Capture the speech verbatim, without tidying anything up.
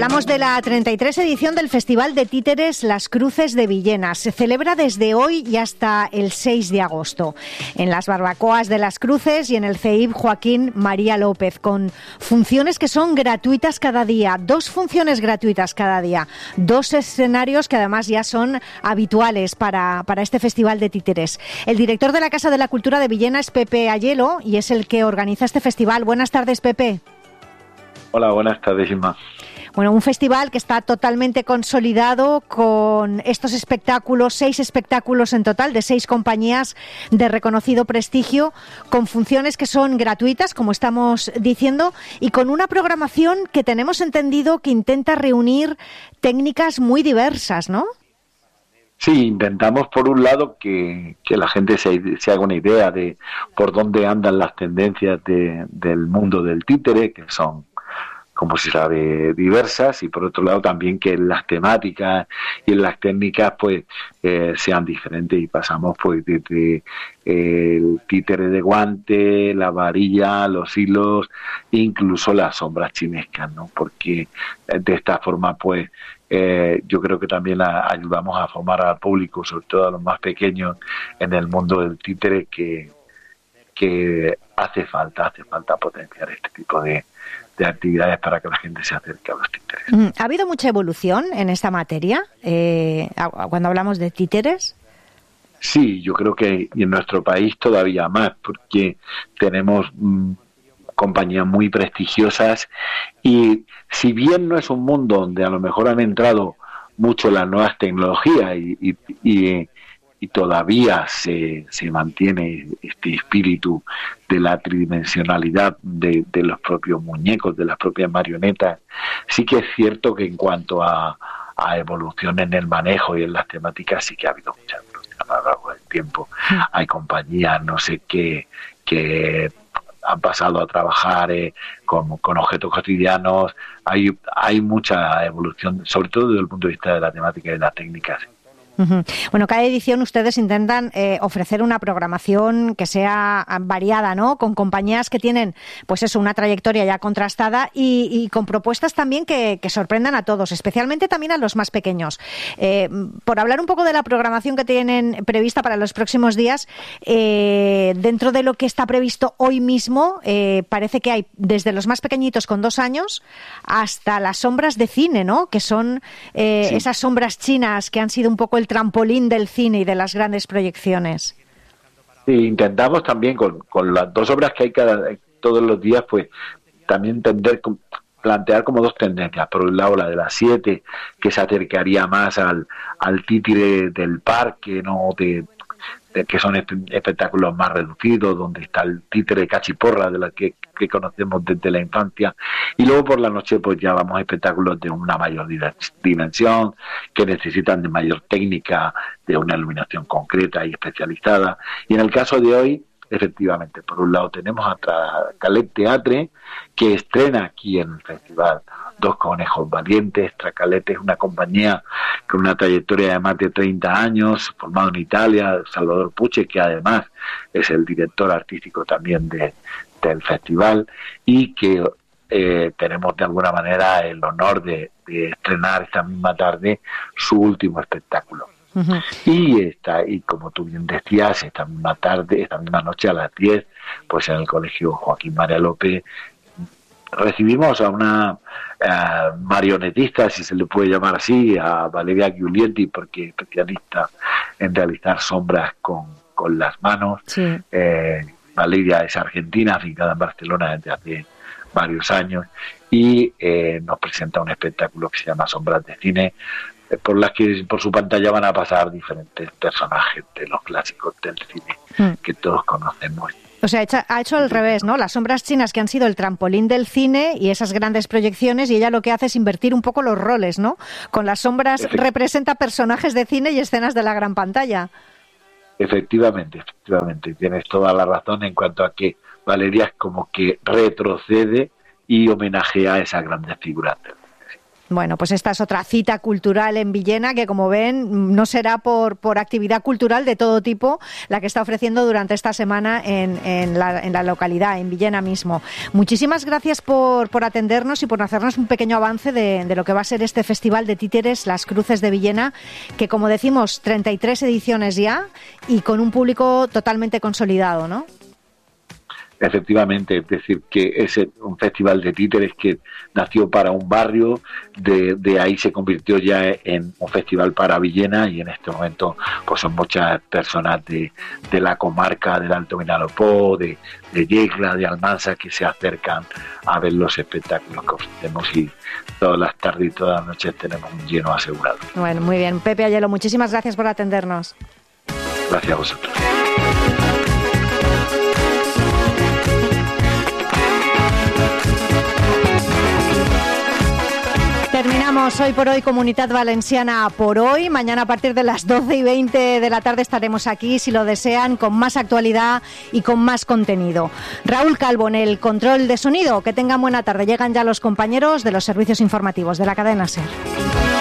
Hablamos de la treinta y tres edición del Festival de Títeres Las Cruces de Villena. Se celebra desde hoy y hasta el seis de agosto en las barbacoas de Las Cruces y en el C E I B Joaquín María López, con funciones que son gratuitas cada día, dos funciones gratuitas cada día, dos escenarios que además ya son habituales para, para este Festival de Títeres. El director de la Casa de la Cultura de Villena es Pepe Ayelo y es el que organiza este festival. Buenas tardes, Pepe. Hola, buenas tardes, Inma. Bueno, un festival que está totalmente consolidado con estos espectáculos, seis espectáculos en total de seis compañías de reconocido prestigio, con funciones que son gratuitas, como estamos diciendo, y con una programación que tenemos entendido que intenta reunir técnicas muy diversas, ¿no? Sí, intentamos por un lado que, que la gente se, se haga una idea de por dónde andan las tendencias de, del mundo del títere, que son, como se sabe, diversas, y por otro lado también que las temáticas y las técnicas pues eh, sean diferentes, y pasamos pues desde eh, el títere de guante, la varilla, los hilos, incluso las sombras chinescas, ¿no? Porque de esta forma pues eh, yo creo que también a, ayudamos a formar al público, sobre todo a los más pequeños, en el mundo del títere, que, que hace falta, hace falta potenciar este tipo de de actividades para que la gente se acerque a los títeres. ¿Ha habido mucha evolución en esta materia eh, cuando hablamos de títeres? Sí, yo creo que en nuestro país todavía más, porque tenemos mmm, compañías muy prestigiosas, y si bien no es un mundo donde a lo mejor han entrado mucho las nuevas tecnologías y, y, y y todavía se, se mantiene este espíritu de la tridimensionalidad de, de los propios muñecos, de las propias marionetas, sí que es cierto que en cuanto a, a evolución en el manejo y en las temáticas sí que ha habido mucha evolución a lo largo del tiempo. Sí. Hay compañías, no sé qué, que han pasado a trabajar eh, con, con objetos cotidianos. Hay, hay mucha evolución, sobre todo desde el punto de vista de la temática y de las técnicas. Uh-huh. Bueno, cada edición ustedes intentan eh, ofrecer una programación que sea variada, ¿no? Con compañías que tienen, pues eso, una trayectoria ya contrastada y, y con propuestas también que, que sorprendan a todos, especialmente también a los más pequeños. Eh, por hablar un poco de la programación que tienen prevista para los próximos días, eh, dentro de lo que está previsto hoy mismo, eh, parece que hay desde los más pequeñitos con dos años hasta las sombras de cine, ¿no? Que son eh, sí. esas sombras chinas que han sido un poco el trampolín del cine y de las grandes proyecciones. Sí, intentamos también con, con las dos obras que hay cada todos los días, pues también tender, plantear como dos tendencias. Por un lado la de las siete, que se acercaría más al, al títere del parque, no de, de que son espectáculos más reducidos, donde está el títere cachiporra de la que, que conocemos desde la infancia, y luego por la noche pues ya vamos a espectáculos de una mayor dimensión, que necesitan de mayor técnica, de una iluminación concreta y especializada. Y en el caso de hoy, efectivamente, por un lado tenemos a Tracalet Teatre, que estrena aquí en el festival Dos Conejos Valientes. Tracalet es una compañía con una trayectoria de más de treinta años, formado en Italia, Salvador Puche, que además es el director artístico también de, del festival, y que eh, tenemos de alguna manera el honor de, de estrenar esta misma tarde su último espectáculo. Uh-huh. Y esta, y como tú bien decías, esta misma tarde, esta misma noche a las diez, pues en el Colegio Joaquín María López recibimos a una uh, marionetista, si se le puede llamar así, a Valeria Giulietti, porque es especialista en realizar sombras con, con las manos. Sí. Eh, Valeria es argentina, afincada en Barcelona desde hace varios años, y eh, nos presenta un espectáculo que se llama Sombras de Cine, eh, por las que por su pantalla van a pasar diferentes personajes de los clásicos del cine mm. que todos conocemos. O sea, ha hecho al revés, ¿no? Las sombras chinas que han sido el trampolín del cine y esas grandes proyecciones, y ella lo que hace es invertir un poco los roles, ¿no? Con las sombras representa personajes de cine y escenas de la gran pantalla. Efectivamente, efectivamente, tienes toda la razón en cuanto a que Valeria es como que retrocede y homenajea a esas grandes figuras. Bueno, pues esta es otra cita cultural en Villena que, como ven, no será por, por actividad cultural de todo tipo la que está ofreciendo durante esta semana en, en, la, en la localidad, en Villena mismo. Muchísimas gracias por, por atendernos y por hacernos un pequeño avance de, de lo que va a ser este Festival de Títeres, Las Cruces de Villena, que, como decimos, treinta y tres ediciones ya y con un público totalmente consolidado, ¿no? Efectivamente, es decir, que es un festival de títeres que nació para un barrio, de, de ahí se convirtió ya en un festival para Villena, y en este momento pues son muchas personas de, de la comarca del Alto Vinalopó, de, de Yecla, de Almansa, que se acercan a ver los espectáculos que ofrecemos, y todas las tardes y todas las noches tenemos un lleno asegurado. Bueno, muy bien. Pepe Ayelo, muchísimas gracias por atendernos. Gracias a vosotros. Terminamos Hoy por Hoy Comunidad Valenciana por hoy. Mañana a partir de las doce y veinte de la tarde estaremos aquí, si lo desean, con más actualidad y con más contenido. Raúl Calvo en el control de sonido. Que tengan buena tarde. Llegan ya los compañeros de los servicios informativos de la cadena SER.